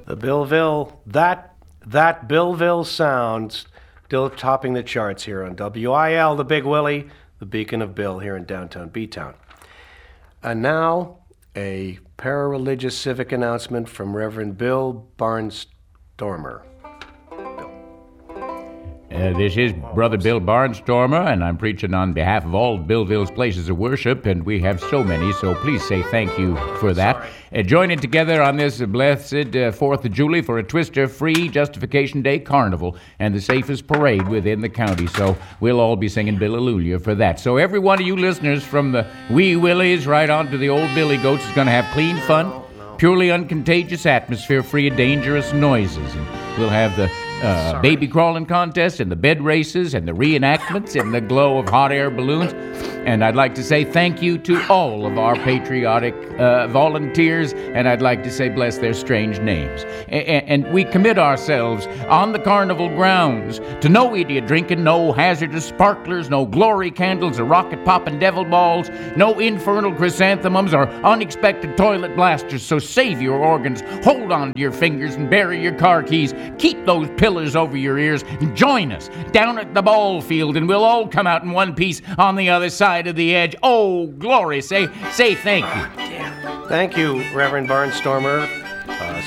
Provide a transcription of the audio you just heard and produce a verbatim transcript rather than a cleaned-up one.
The Billville, that that Billville sound still topping the charts here on W I L, the Big Willie, the beacon of Bill here in downtown B-Town. And now, a para-religious civic announcement from Reverend Bill Barnstormer. Uh, this is Brother Bill Barnstormer, and I'm preaching on behalf of all Billville's places of worship, and we have so many, so please say thank you for that. Uh, joining together on this blessed uh, fourth of July for a Twister-free Justification Day Carnival and the safest parade within the county, so we'll all be singing Billelujah for that. So every one of you listeners, from the wee willies right on to the old billy goats, is going to have clean fun, purely uncontagious atmosphere free of dangerous noises, and we'll have the Uh, baby crawling contest and the bed races and the reenactments and the glow of hot air balloons. And I'd like to say thank you to all of our patriotic uh, volunteers, and I'd like to say bless their strange names. A- and we commit ourselves on the carnival grounds to no idiot drinking, no hazardous sparklers, no glory candles or rocket popping devil balls, no infernal chrysanthemums or unexpected toilet blasters. So save your organs, hold on to your fingers and bury your car keys. Keep those pillars over your ears and join us down at the ball field, and we'll all come out in one piece on the other side of the edge. Oh, glory. Say, say thank you. Thank you, Reverend Barnstormer.